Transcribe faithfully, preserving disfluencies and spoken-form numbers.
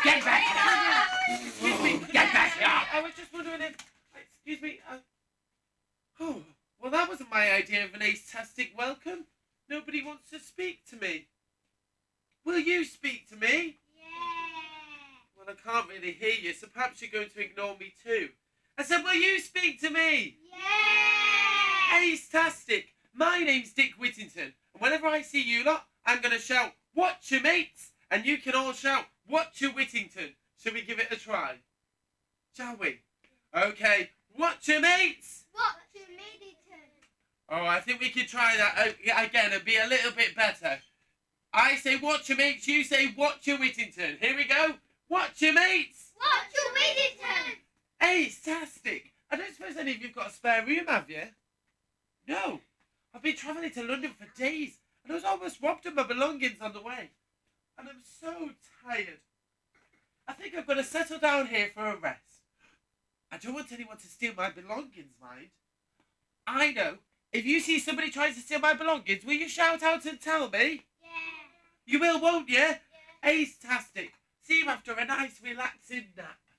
Get back here! Excuse me, get back here! I was just wondering if... Excuse me, uh... Oh, well that wasn't my idea of an ace-tastic welcome. Nobody wants to speak to me. Will you speak to me? Yeah. Well, I can't really hear you, so perhaps you're going to ignore me too. I said, will you speak to me? Yeah. Ace-tastic. My name's Dick Whittington, and whenever I see you lot, I'm going to shout, "Watch your mates!" And you can all shout, "Watch your Whittington." Shall we give it a try? Shall we? Okay, watch your mates! Watch your Middleton. Oh, I think we could try that uh, again and be a little bit better. I say watch your mates, you say watch your Whittington. Here we go. Watch your mates! Watch your Middleton. Ace-tastic. I don't suppose any of you've got a spare room, have you? No. I've been travelling to London for days and I was almost robbed of my belongings on the way. And I'm so tired. I think I'm going to settle down here for a rest. I don't want anyone to steal my belongings, mind. I know. If you see somebody trying to steal my belongings, will you shout out and tell me? Yeah. You will, won't you? Yeah. Ace-tastic. See you after a nice relaxing nap.